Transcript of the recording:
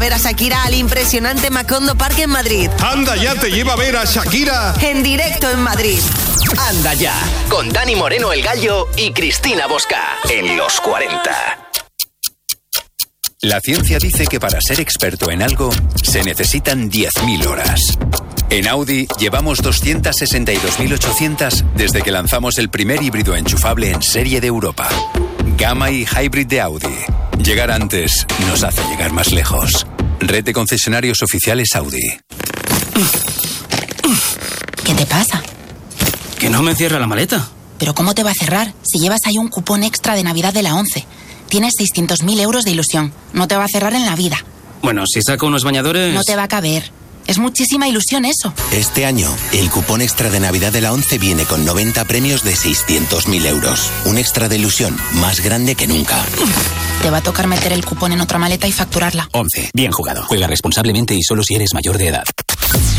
Ver a Shakira al impresionante Macondo Park en Madrid. ¡Anda ya te lleva a ver a Shakira! En directo en Madrid. Anda ya, con Dani Moreno el Gallo y Cristina Bosca, en Los 40. La ciencia dice que para ser experto en algo se necesitan 10.000 horas. En Audi llevamos 262.800 desde que lanzamos el primer híbrido enchufable en serie de Europa. Gamma y Hybrid de Audi. Llegar antes nos hace llegar más lejos. Red de concesionarios oficiales Audi. ¿Qué te pasa? Que no me cierra la maleta. ¿Pero cómo te va a cerrar? Si llevas ahí un cupón extra de Navidad de la 11. Tienes 600.000 euros de ilusión. No te va a cerrar en la vida. Bueno, si saco unos bañadores... No te va a caber. Es muchísima ilusión eso. Este año, el cupón extra de Navidad de la 11 viene con 90 premios de 600.000 euros. Un extra de ilusión más grande que nunca. Te va a tocar meter el cupón en otra maleta y facturarla. 11. Bien jugado. Juega responsablemente y solo si eres mayor de edad.